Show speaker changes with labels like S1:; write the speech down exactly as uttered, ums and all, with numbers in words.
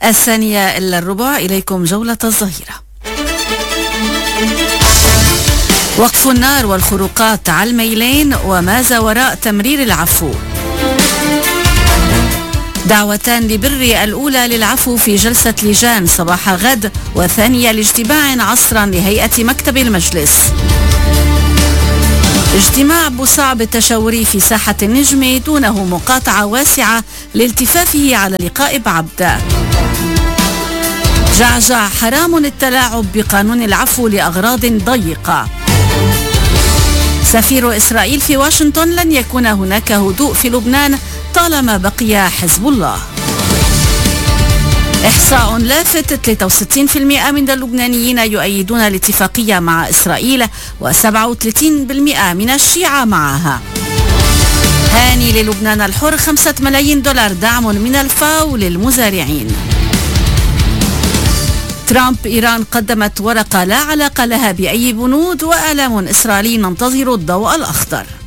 S1: الثانية إلا الربع إليكم جولة الظهيرة. وقف النار والخروقات على الميلين وماذا وراء تمرير العفو. دعوتان لبر الأولى للعفو في جلسة لجان صباح غد، وثانية لاجتماع عصرا لهيئة مكتب المجلس. اجتماع بوصعب التشاوري في ساحة النجم دونه مقاطعة واسعة لالتفافه على لقاء بعبدة. جعجع حرام التلاعب بقانون العفو لأغراض ضيقة. سفير إسرائيل في واشنطن: لن يكون هناك هدوء في لبنان طالما بقي حزب الله. إحصاء لافت: ثلاثة وستين بالمئة من اللبنانيين يؤيدون الاتفاقية مع إسرائيل وسبعة وثلاثين بالمئة من الشيعة معها. هاني للبنان الحر: خمسة ملايين دولار دعم من الفاو للمزارعين. ترامب: إيران قدمت ورقة لا علاقة لها بأي بنود، وإعلام إسرائيلي ننتظر الضوء الأخضر.